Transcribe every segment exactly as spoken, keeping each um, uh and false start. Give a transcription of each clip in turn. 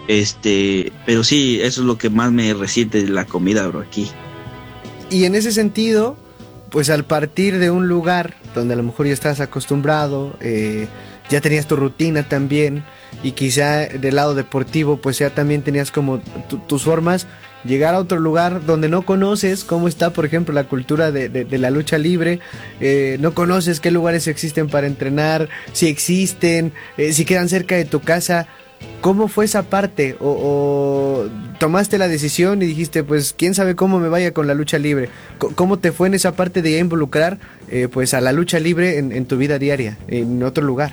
Este, pero sí, eso es lo que más me resiente de la comida, bro, aquí. Y en ese sentido, pues al partir de un lugar donde a lo mejor ya estás acostumbrado, eh, ya tenías tu rutina también, y quizá del lado deportivo, pues ya también tenías como tu, tus formas, llegar a otro lugar donde no conoces cómo está, por ejemplo, la cultura de, de, de la lucha libre, eh, no conoces qué lugares existen para entrenar, si existen, eh, si quedan cerca de tu casa. ¿Cómo fue esa parte? O, ¿O tomaste la decisión y dijiste, pues, quién sabe cómo me vaya con la lucha libre? ¿Cómo te fue en esa parte de ya involucrar eh, pues a la lucha libre en, en tu vida diaria, en otro lugar?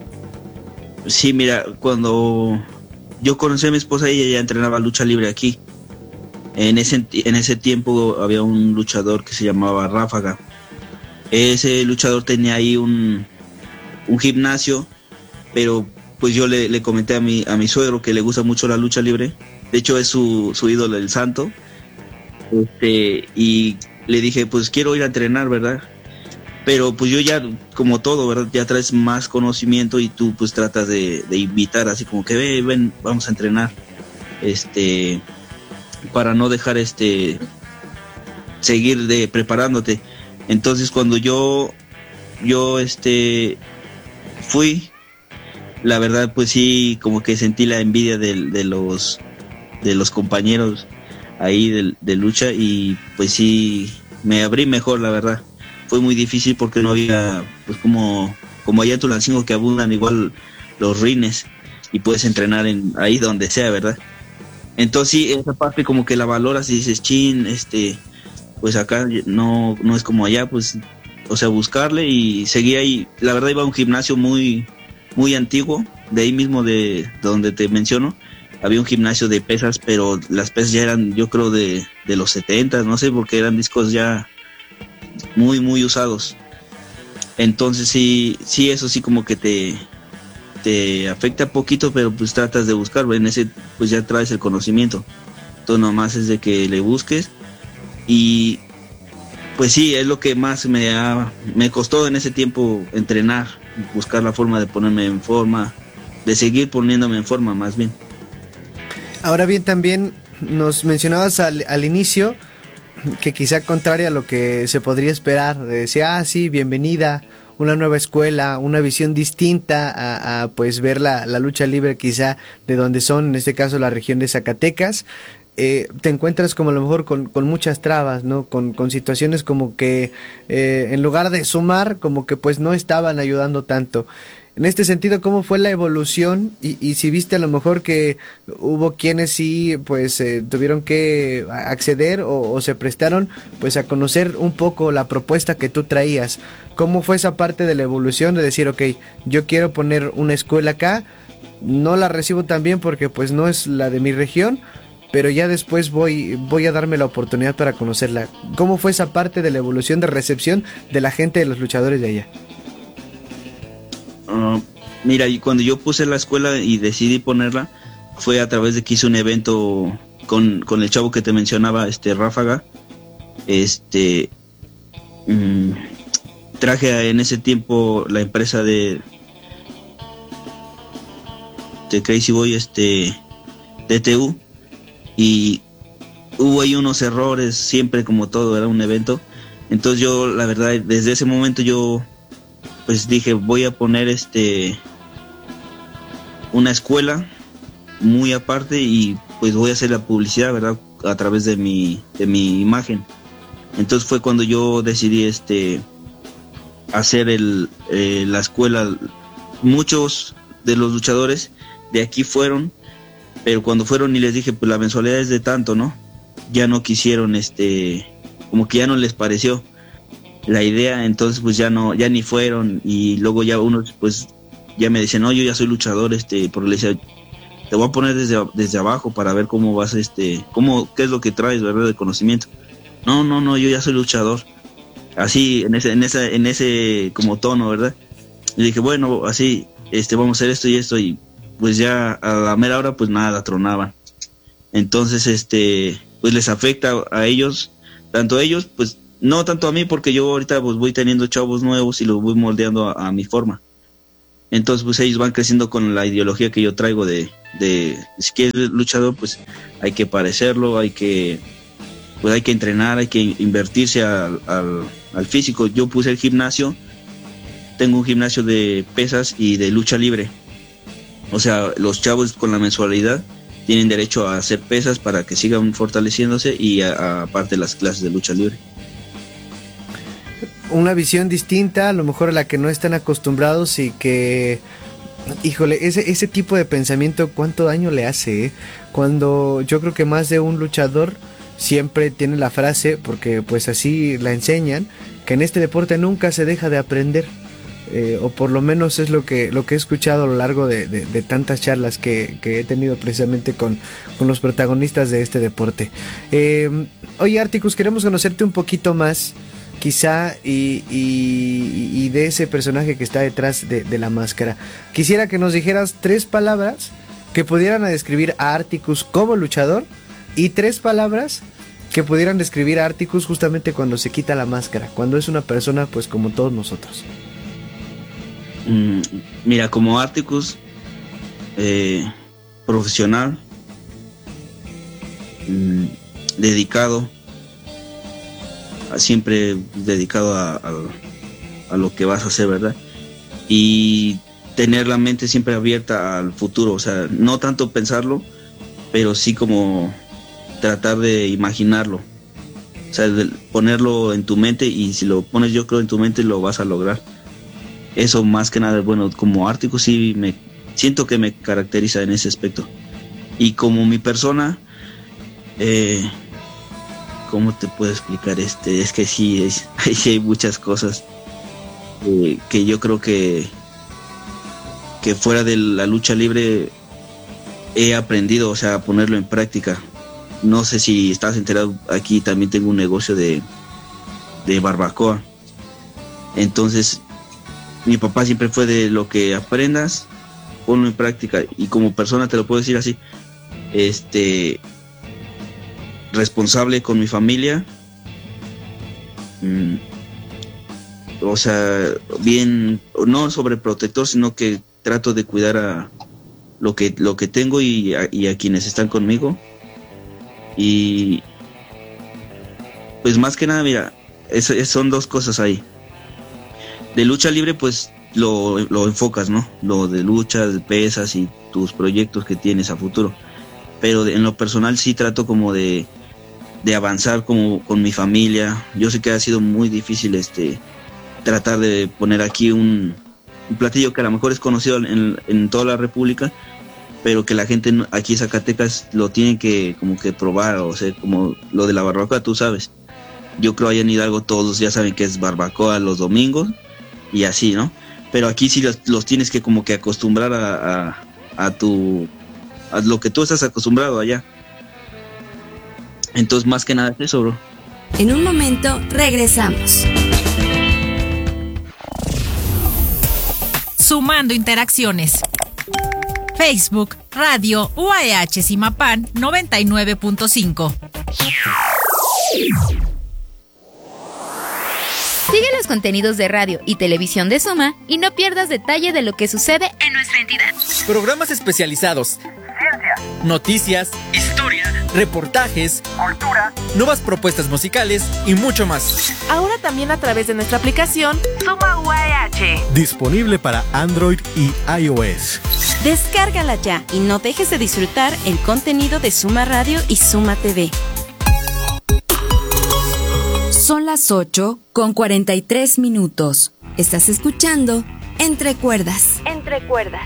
Sí, mira, cuando yo conocí a mi esposa, ella ya entrenaba lucha libre aquí. En ese, en ese tiempo había un luchador que se llamaba Ráfaga. Ese luchador tenía ahí un, un gimnasio, pero pues yo le, le comenté a mi, a mi suegro que le gusta mucho la lucha libre. De hecho es su, su ídolo, el Santo. Este, y le dije, pues quiero ir a entrenar, ¿verdad? Pero pues yo ya, como todo, ¿verdad? Ya traes más conocimiento y tú pues tratas de, de invitar, así como que ven, ven, vamos a entrenar. Este, para no dejar este, seguir de preparándote. Entonces cuando yo, yo este, fui, la verdad pues sí, como que sentí la envidia de, de los, de los compañeros ahí de, de lucha, y pues sí, me abrí mejor, la verdad. Fue muy difícil porque no había, pues como, como allá en Tulancingo, que abundan igual los rines y puedes entrenar en ahí donde sea, ¿verdad? Entonces sí, esa parte como que la valoras y dices, chin, este, pues acá no, no es como allá, pues, o sea, buscarle y seguir ahí. La verdad iba a un gimnasio muy, muy antiguo, de ahí mismo de, de donde te menciono. Había un gimnasio de pesas, pero las pesas ya eran, yo creo, de, de los setenta, no sé, porque eran discos ya muy, muy usados. Entonces sí, sí, eso sí como que te, te afecta poquito, pero pues tratas de buscar, en ese pues ya traes el conocimiento. Entonces nomás es de que le busques, y pues sí, es lo que más me ha, me costó en ese tiempo entrenar, buscar la forma de ponerme en forma, de seguir poniéndome en forma más bien. Ahora bien, también nos mencionabas al, al inicio que quizá contraria a lo que se podría esperar, decía, ah, sí, bienvenida, una nueva escuela, una visión distinta a, a pues ver la, la lucha libre quizá de donde son, en este caso la región de Zacatecas. Eh, te encuentras como a lo mejor con, con muchas trabas, ¿no? Con, con situaciones como que eh, en lugar de sumar, como que pues no estaban ayudando tanto. En este sentido, ¿cómo fue la evolución? Y, y si viste a lo mejor que hubo quienes sí, pues, eh, tuvieron que acceder o, o se prestaron, pues, a conocer un poco la propuesta que tú traías. ¿Cómo fue esa parte de la evolución de decir, ok, yo quiero poner una escuela acá, no la recibo tan bien porque, pues, no es la de mi región, pero ya después voy, voy a darme la oportunidad para conocerla? ¿Cómo fue esa parte de la evolución de recepción de la gente, de los luchadores de allá? Uh, mira, y cuando yo puse la escuela y decidí ponerla, fue a través de que hice un evento con, con el chavo que te mencionaba, este Ráfaga. Este mmm, traje a, en ese tiempo la empresa de de Crazy Boy, este D T U, y hubo ahí unos errores, siempre como todo, era un evento. Entonces yo, la verdad, desde ese momento yo pues dije, voy a poner este una escuela muy aparte, y pues voy a hacer la publicidad, ¿verdad?, a través de mi de mi imagen. Entonces fue cuando yo decidí este hacer el eh, la escuela. Muchos de los luchadores de aquí fueron, pero cuando fueron y les dije, pues la mensualidad es de tanto, ¿no? Ya no quisieron, este, como que ya no les pareció la idea, entonces pues ya no, ya ni fueron. Y luego ya unos pues ya me decían, no, yo ya soy luchador, este, porque le decía, te voy a poner desde, desde abajo para ver cómo vas, este, cómo, qué es lo que traes, ¿verdad?, de conocimiento. No, no, no, yo ya soy luchador. Así, en ese, en esa, en ese como tono, ¿verdad? Y dije, bueno, así, este, vamos a hacer esto y esto, y pues ya a la mera hora pues nada, tronaban. Entonces, este, pues les afecta a ellos, tanto a ellos, pues no tanto a mí, porque yo ahorita pues voy teniendo chavos nuevos y los voy moldeando a, a mi forma. Entonces pues ellos van creciendo con la ideología que yo traigo de, de si quieres luchador, pues hay que parecerlo, hay que pues hay que entrenar, hay que invertirse al, al, al físico. Yo puse el gimnasio, tengo un gimnasio de pesas y de lucha libre. O sea, los chavos con la mensualidad tienen derecho a hacer pesas para que sigan fortaleciéndose y a, a, aparte las clases de lucha libre. Una visión distinta, a lo mejor a la que no están acostumbrados y que, híjole, ese, ese tipo de pensamiento, ¿cuánto daño le hace? Eh? Cuando yo creo que más de un luchador siempre tiene la frase, porque pues así la enseñan, que en este deporte nunca se deja de aprender. Eh, o por lo menos es lo que lo que he escuchado a lo largo de, de, de tantas charlas que, que he tenido precisamente con, con los protagonistas de este deporte. Eh, oye, Articus, queremos conocerte un poquito más, quizá, y, y, y de ese personaje que está detrás de, de la máscara. Quisiera que nos dijeras tres palabras que pudieran describir a Articus como luchador y tres palabras que pudieran describir a Articus justamente cuando se quita la máscara, cuando es una persona pues como todos nosotros. Mm, mira, como Articus, eh, profesional, mm, dedicado, siempre dedicado a, a, a lo que vas a hacer, ¿verdad? Y tener la mente siempre abierta al futuro, o sea, no tanto pensarlo, pero sí como tratar de imaginarlo, o sea, de ponerlo en tu mente, y si lo pones, yo creo, en tu mente, lo vas a lograr. Eso más que nada, bueno, como Articus sí me siento que me caracteriza en ese aspecto. Y como mi persona, eh, ¿cómo te puedo explicar? Este, es que sí, es, sí hay muchas cosas eh, que yo creo que que fuera de la lucha libre he aprendido, o sea, a ponerlo en práctica. No sé si estás enterado, aquí también tengo un negocio de, de barbacoa. Entonces, mi papá siempre fue de lo que aprendas, ponlo en práctica. Y como persona te lo puedo decir así, este, responsable con mi familia, mm, o sea, bien, no sobreprotector, sino que trato de cuidar a lo que lo que tengo y a, y a quienes están conmigo. Y pues más que nada, mira, es, es, son dos cosas ahí. De lucha libre, pues lo, lo enfocas, ¿no? Lo de lucha, de pesas y tus proyectos que tienes a futuro. Pero de, en lo personal sí trato como de, de avanzar como con mi familia. Yo sé que ha sido muy difícil este tratar de poner aquí un, un platillo que a lo mejor es conocido en, en toda la República, pero que la gente aquí en Zacatecas lo tiene que como que probar, o sea, como lo de la barbacoa, tú sabes. Yo creo allá en Hidalgo todos ya saben que es barbacoa los domingos y así, ¿no? Pero aquí sí los, los tienes que como que acostumbrar a, a, a tu a lo que tú estás acostumbrado allá. Entonces, más que nada es eso, bro. En un momento regresamos. Sumando interacciones. Facebook, Radio U A H Zimapán noventa y nueve punto cinco. Sigue los contenidos de radio y televisión de Suma y no pierdas detalle de lo que sucede en nuestra entidad. Programas especializados, ciencia, noticias, historia, reportajes, cultura, nuevas propuestas musicales y mucho más. Ahora también a través de nuestra aplicación Suma U A H. Disponible para Android y iOS. Descárgala ya y no dejes de disfrutar el contenido de Suma Radio y Suma T V. Son las ocho con cuarenta y tres minutos. Estás escuchando Entre Cuerdas. Entre Cuerdas.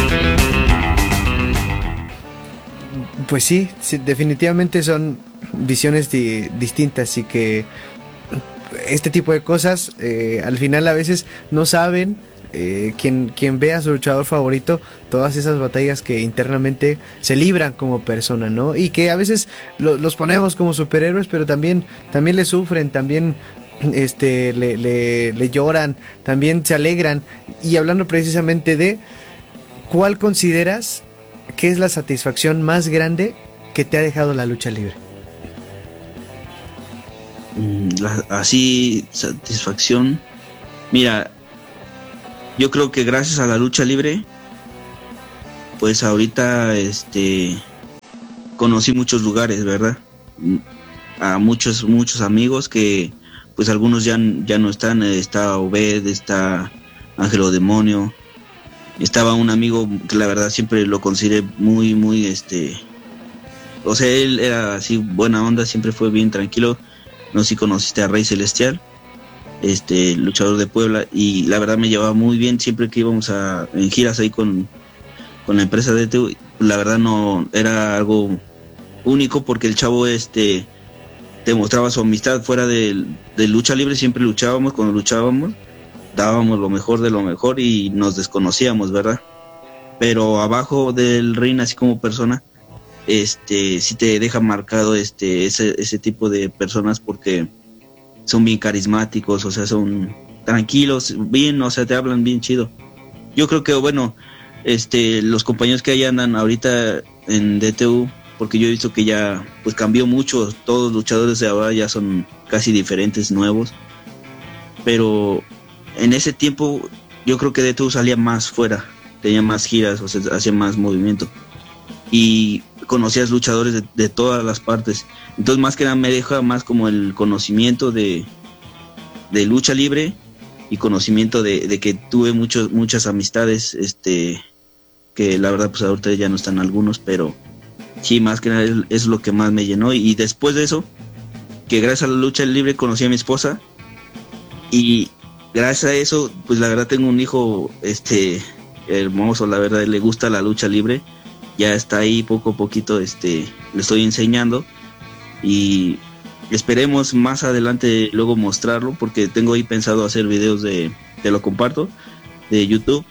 Pues sí, sí, definitivamente son visiones di- distintas y que este tipo de cosas eh, al final a veces no saben eh, quien, quien ve a su luchador favorito, todas esas batallas que internamente se libran como persona, ¿no? Y que a veces lo, los ponemos como superhéroes, pero también, también le sufren, también este, le, le, le lloran, también se alegran. Y hablando precisamente de ¿cuál consideras que es la satisfacción más grande que te ha dejado la lucha libre? La, así, satisfacción. Mira, yo creo que gracias a la lucha libre, pues ahorita este conocí muchos lugares, ¿verdad? A muchos muchos amigos que pues algunos ya, ya no están. Está Obed, está Ángelo Demonio, estaba un amigo que la verdad siempre lo consideré muy muy este, o sea, él era así buena onda, siempre fue bien tranquilo. No sé si conociste a Rey Celestial, este luchador de Puebla, y la verdad me llevaba muy bien siempre que íbamos a en giras ahí con, con la empresa de D T U. La verdad no era algo único porque el chavo este demostraba su amistad fuera de, de lucha libre. Siempre luchábamos, cuando luchábamos dábamos lo mejor de lo mejor y nos desconocíamos, ¿verdad? Pero abajo del ring, así como persona, este sí te deja marcado este ese ese tipo de personas porque son bien carismáticos, o sea, son tranquilos, bien, o sea, te hablan bien chido. Yo creo que, bueno, este los compañeros que ahí andan ahorita en D T U, porque yo he visto que ya pues cambió mucho, todos los luchadores de ahora ya son casi diferentes, nuevos, pero en ese tiempo yo creo que D T U salía más fuera, tenía más giras, o sea, hacía más movimiento y conocías luchadores de, de todas las partes. Entonces más que nada me deja más como el conocimiento de, de lucha libre y conocimiento de, de que tuve muchos muchas amistades, este que la verdad pues ahorita ya no están algunos, pero sí, más que nada es, es lo que más me llenó. Y después de eso, que gracias a la lucha libre conocí a mi esposa, y gracias a eso pues la verdad tengo un hijo este hermoso, la verdad le gusta la lucha libre, ya está ahí poco a poquito, este le estoy enseñando y esperemos más adelante luego mostrarlo, porque tengo ahí pensado hacer videos de, te lo comparto, de YouTube,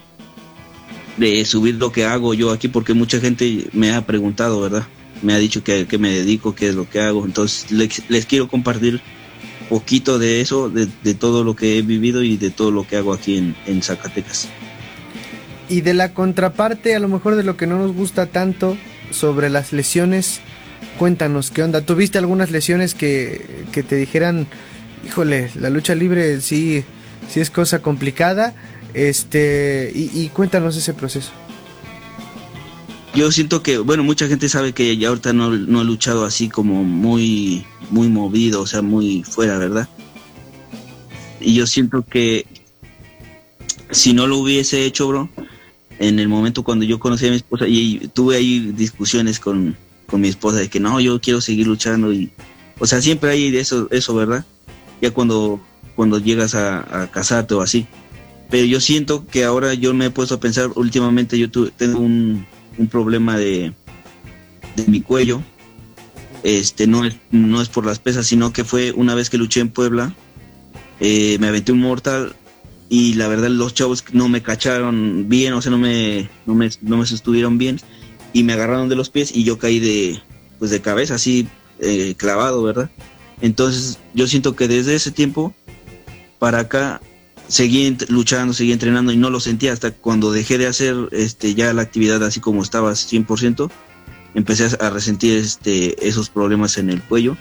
de subir lo que hago yo aquí, porque mucha gente me ha preguntado, ¿verdad? Me ha dicho que, que me dedico, qué es lo que hago, entonces les, les quiero compartir poquito de eso, de, de todo lo que he vivido y de todo lo que hago aquí en, en Zacatecas. Y de la contraparte, a lo mejor de lo que no nos gusta tanto, sobre las lesiones, cuéntanos, ¿qué onda? ¿Tuviste algunas lesiones que, que te dijeran, híjole, la lucha libre sí, sí es cosa complicada? Este, y, y cuéntanos ese proceso. Yo siento que, bueno, mucha gente sabe que ya ahorita no, no he luchado así como muy, muy movido, o sea, muy fuera, ¿verdad? Y yo siento que si no lo hubiese hecho, bro, en el momento cuando yo conocí a mi esposa, y tuve ahí discusiones con, con mi esposa de que no, yo quiero seguir luchando, y, o sea, siempre hay eso, eso, ¿verdad? Ya cuando, cuando llegas a, a casarte o así. Pero yo siento que ahora yo me he puesto a pensar, últimamente yo tuve, tengo un, un problema de, de mi cuello. Este no es, no es por las pesas, sino que fue una vez que luché en Puebla, eh, me aventé un mortal y la verdad los chavos no me cacharon bien, o sea, no me, no me, no me sostuvieron bien y me agarraron de los pies y yo caí de, pues de cabeza, así eh, clavado, ¿verdad? Entonces yo siento que desde ese tiempo para acá seguí ent- luchando, seguí entrenando y no lo sentía hasta cuando dejé de hacer este ya la actividad así como estaba cien por ciento, empecé a, a resentir este esos problemas en el cuello.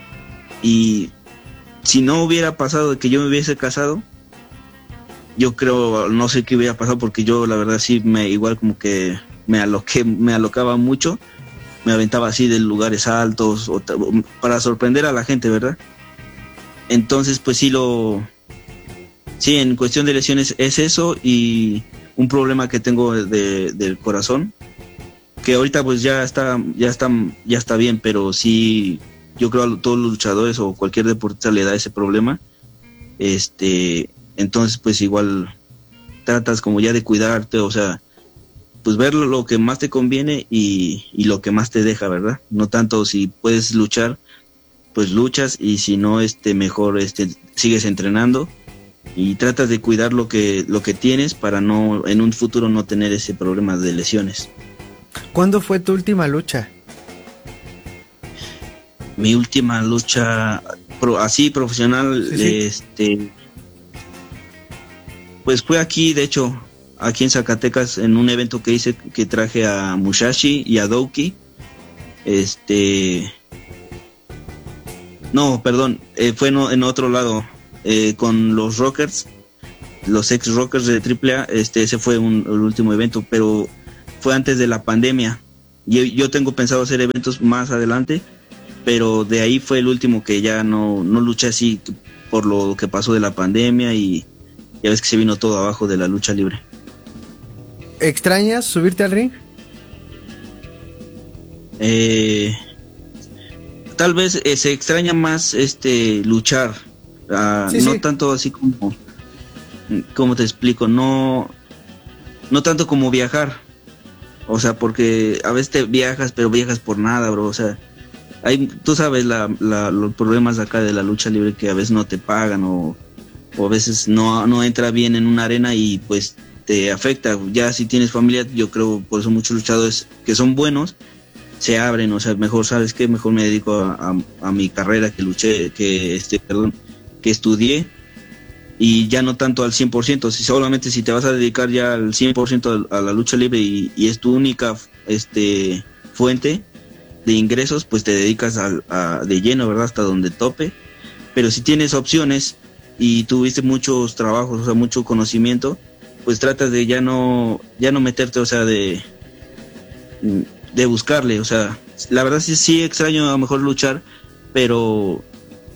Y si no hubiera pasado de que yo me hubiese casado, yo creo, no sé qué hubiera pasado, porque yo la verdad sí me igual como que me aloqué, me alocaba mucho, me aventaba así de lugares altos o t- para sorprender a la gente, ¿verdad? Entonces pues sí lo sí, en cuestión de lesiones es eso, y un problema que tengo de, del corazón, que ahorita pues ya está ya está ya está bien, pero sí yo creo a todos los luchadores o cualquier deportista le da ese problema. Este, entonces pues igual tratas como ya de cuidarte, o sea, pues ver lo que más te conviene y, y lo que más te deja, ¿verdad? No tanto si puedes luchar, pues luchas, y si no, este mejor este sigues entrenando y tratas de cuidar lo que lo que tienes para no en un futuro no tener ese problema de lesiones. ¿Cuándo fue tu última lucha? Mi última lucha pro, así profesional, sí, sí. este pues fue aquí, de hecho, aquí en Zacatecas, en un evento que hice, que traje a Musashi y a Douki. Este no, perdón, eh, fue no, en otro lado, eh, con los Rockers. los ex Rockers de triple A, este, ese fue un, el último evento, pero fue antes de la pandemia. Yo, yo tengo pensado hacer eventos más adelante, pero de ahí fue el último que ya no, no luché así por lo que pasó de la pandemia y ya ves que se vino todo abajo de la lucha libre. ¿Extrañas subirte al ring? Eh, tal vez eh, se extraña más este luchar, uh, sí, no sí. tanto así como, como te explico, no, no tanto como viajar, o sea, porque a veces te viajas, pero viajas por nada, bro, o sea, hay, tú sabes la, la, los problemas acá de la lucha libre que a veces no te pagan o, o a veces no, no entra bien en una arena y pues te afecta. Ya si tienes familia, yo creo por eso muchos luchadores que son buenos se abren, o sea, mejor, ¿sabes qué? Mejor me dedico a, a, a mi carrera que luché, que este, perdón, que estudié y ya no tanto al cien por ciento, si solamente si te vas a dedicar ya al cien por ciento a la lucha libre y, y es tu única este fuente de ingresos, pues te dedicas a, a, de lleno, ¿verdad? Hasta donde tope. Pero si tienes opciones y tuviste muchos trabajos, o sea, mucho conocimiento, pues tratas de ya no, ya no meterte, o sea, de, de buscarle, o sea, la verdad sí, sí extraño a lo mejor luchar, pero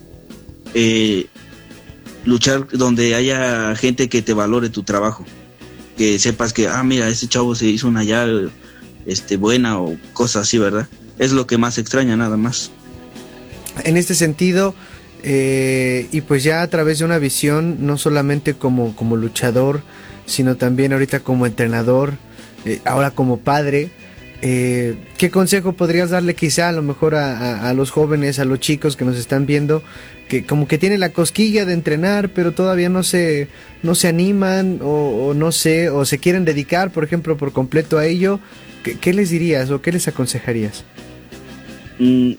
eh, luchar donde haya gente que te valore tu trabajo, que sepas que, ah, mira, este chavo se hizo una ya, este, buena o cosas así, ¿verdad? Es lo que más extraña, nada más. En este sentido, eh, y pues ya a través de una visión, no solamente como, como luchador, sino también ahorita como entrenador, eh, ahora como padre, eh, ¿qué consejo podrías darle quizá a lo mejor a, a, a los jóvenes, a los chicos que nos están viendo, que como que tienen la cosquilla de entrenar, pero todavía no se, no se animan o, o no sé, o se quieren dedicar, por ejemplo, por completo a ello? ¿Qué, qué les dirías o qué les aconsejarías? Mm,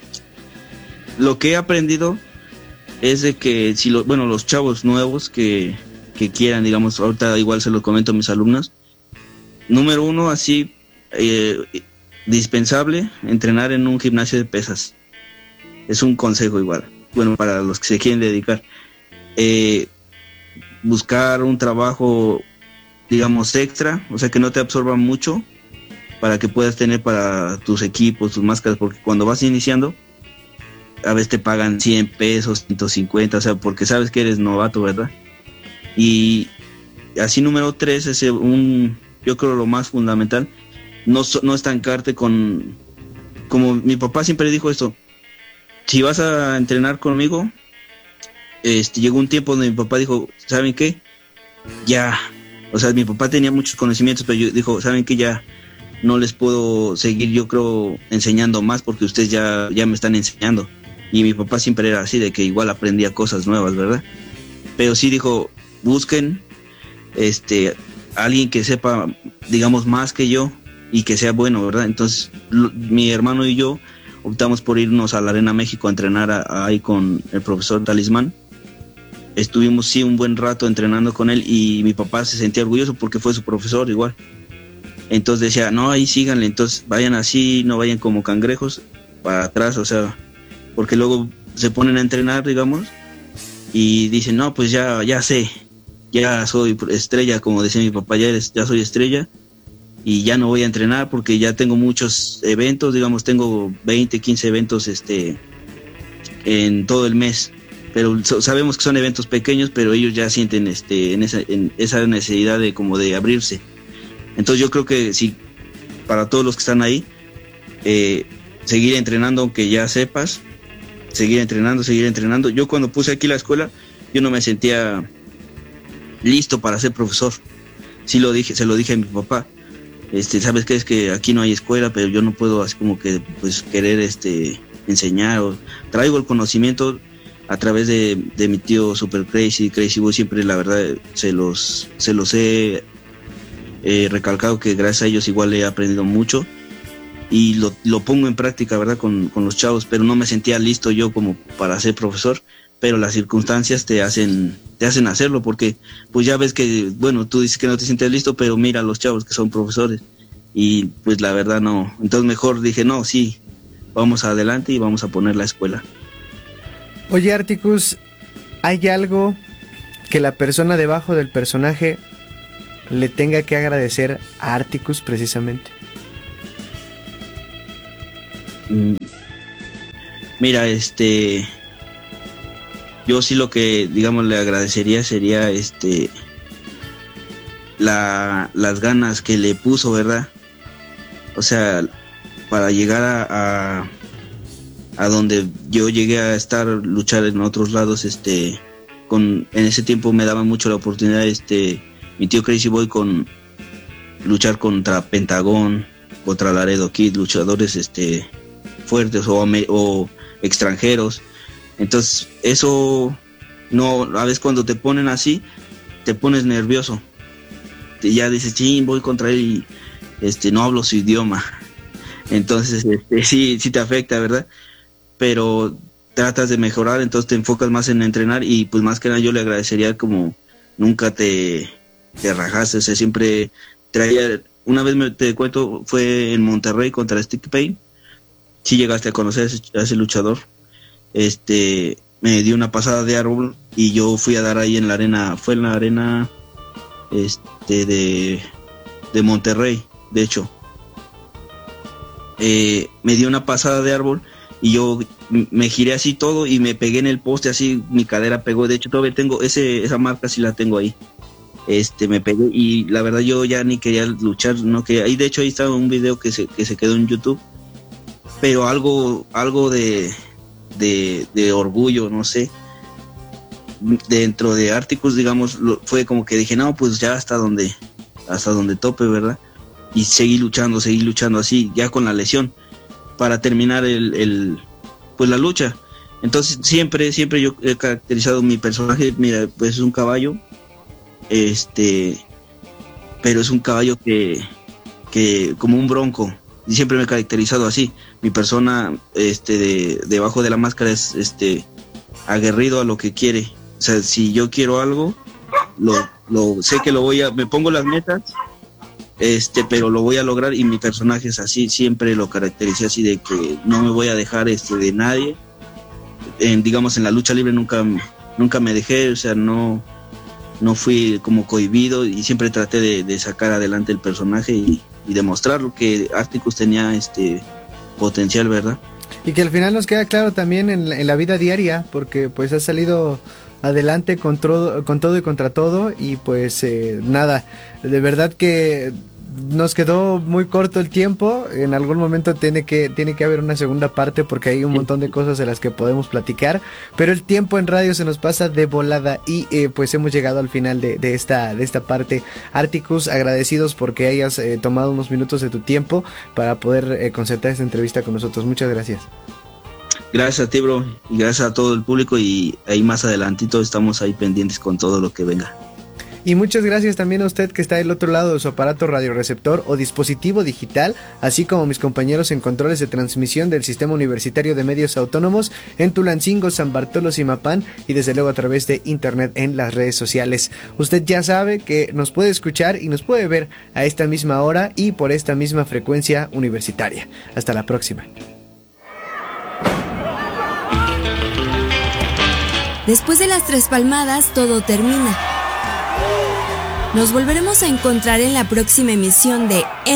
lo que he aprendido es de que si lo, bueno, los chavos nuevos que, que quieran, digamos, ahorita igual se lo comento a mis alumnos, número uno, así eh, dispensable, entrenar en un gimnasio de pesas. Es un consejo igual, bueno, para los que se quieren dedicar. Eh, buscar un trabajo, digamos, extra, o sea, que no te absorba mucho, para que puedas tener para tus equipos, tus máscaras, porque cuando vas iniciando, a veces te pagan cien pesos, ciento cincuenta, o sea, porque sabes que eres novato, ¿verdad? Y así número tres, es un, yo creo lo más fundamental, no, no estancarte con, como mi papá siempre dijo esto, si vas a entrenar conmigo, este, llegó un tiempo donde mi papá dijo, ¿saben qué? Ya, o sea, mi papá tenía muchos conocimientos, pero yo dijo, ¿saben qué? Ya no les puedo seguir, yo creo, enseñando más porque ustedes ya, ya me están enseñando. Y mi papá siempre era así, de que igual aprendía cosas nuevas, ¿verdad? Pero sí dijo, busquen este alguien que sepa, digamos, más que yo y que sea bueno, ¿verdad? Entonces, lo, mi hermano y yo optamos por irnos a la Arena México a entrenar a, a, ahí con el profesor Talismán. Estuvimos, sí, un buen rato entrenando con él y mi papá se sentía orgulloso porque fue su profesor igual. Entonces decía, no, ahí síganle, entonces vayan así, no vayan como cangrejos para atrás, o sea, porque luego se ponen a entrenar, digamos, y dicen, no, pues ya, ya sé, ya soy estrella, como decía mi papá, ya, eres, ya soy estrella, y ya no voy a entrenar porque ya tengo muchos eventos, digamos, tengo veinte, quince eventos este, en todo el mes, pero sabemos que son eventos pequeños, pero ellos ya sienten este, en esa, en esa necesidad de como de abrirse. Entonces yo creo que sí, para todos los que están ahí, eh, seguir entrenando aunque ya sepas, seguir entrenando, seguir entrenando. Yo cuando puse aquí la escuela, yo no me sentía listo para ser profesor. Sí lo dije, se lo dije a mi papá. Este, ¿sabes qué? Es que aquí no hay escuela, pero yo no puedo así como que pues querer este enseñar. O, traigo el conocimiento a través de, de mi tío Super Crazy, Crazy Boy, siempre la verdad se los, se los he eh, recalcado que gracias a ellos igual he aprendido mucho. Y lo, lo pongo en práctica, ¿verdad? Con, con los chavos, pero no me sentía listo yo como para ser profesor, pero las circunstancias te hacen te hacen hacerlo, porque pues ya ves que, bueno, tú dices que no te sientes listo, pero mira a los chavos que son profesores, y pues la verdad no. Entonces mejor dije, no, sí, vamos adelante y vamos a poner la escuela. Oye, Articus, ¿hay algo que la persona debajo del personaje le tenga que agradecer a Articus precisamente? Mira, este, yo sí lo que, digamos, le agradecería sería, este, la, las ganas que le puso, ¿verdad? O sea, para llegar a, a, a donde yo llegué a estar, luchar en otros lados, este, con, en ese tiempo me daba mucho la oportunidad, este, mi tío Crazy Boy, con luchar contra Pentagón, contra Laredo Kid, luchadores, este, fuertes o, o extranjeros. Entonces, eso, no, a veces cuando te ponen así, te pones nervioso. Te, ya dices, ching, voy contra él y este, no hablo su idioma. Entonces, este, sí, sí te afecta, ¿verdad? Pero tratas de mejorar, entonces te enfocas más en entrenar y pues más que nada yo le agradecería como nunca te, te rajaste, o sea, siempre traía, una vez me, te cuento, fue en Monterrey contra Stick Pain, sí llegaste a conocer a ese, a ese luchador, este, me dio una pasada de árbol y yo fui a dar ahí en la arena, fue en la arena este de, de Monterrey, de hecho, eh, me dio una pasada de árbol y yo me giré así todo y me pegué en el poste, así mi cadera pegó, de hecho todavía tengo ese, esa marca, sí la tengo ahí, este, me pegué y la verdad yo ya ni quería luchar, no quería, y de hecho ahí está un video que se, que se quedó en YouTube, pero algo, algo de, de, de orgullo, no sé, dentro de Articus, digamos, lo, fue como que dije, no, pues ya hasta donde, hasta donde tope, ¿verdad? Y seguí luchando, seguí luchando así, ya con la lesión, para terminar el, el pues la lucha. Entonces siempre, siempre yo he caracterizado mi personaje, mira, pues es un caballo, este, pero es un caballo que, que como un bronco, y siempre me he caracterizado así. Mi persona, este, de, debajo de la máscara es, este, aguerrido a lo que quiere. O sea, si yo quiero algo, lo, lo sé que lo voy a, me pongo las metas, este, pero lo voy a lograr, y mi personaje es así, siempre lo caractericé así, de que no me voy a dejar, este, de nadie. En, digamos, en la lucha libre nunca, nunca me dejé, o sea, no, no fui como cohibido y siempre traté de, de sacar adelante el personaje y, y demostrar lo que Articus tenía, este, potencial, ¿verdad? Y que al final nos queda claro también en la, en la vida diaria, porque pues has salido adelante con todo, con todo y contra todo, y pues eh, nada, de verdad que nos quedó muy corto el tiempo. En algún momento tiene que tiene que haber una segunda parte, porque hay un montón de cosas de las que podemos platicar, pero el tiempo en radio se nos pasa de volada y eh, pues hemos llegado al final de, de esta de esta parte. Articus, agradecidos porque hayas eh, tomado unos minutos de tu tiempo para poder eh, concertar esta entrevista con nosotros. Muchas gracias. Gracias a ti, bro, y gracias a todo el público, y ahí más adelantito estamos ahí pendientes con todo lo que venga. Y muchas gracias también a usted que está del otro lado de su aparato radioreceptor o dispositivo digital, así como mis compañeros en controles de transmisión del Sistema Universitario de Medios Autónomos en Tulancingo, San Bartolo, Zimapán, y desde luego a través de internet en las redes sociales. Usted ya sabe que nos puede escuchar y nos puede ver a esta misma hora y por esta misma frecuencia universitaria. Hasta la próxima. Después de las tres palmadas, todo termina. Nos volveremos a encontrar en la próxima emisión de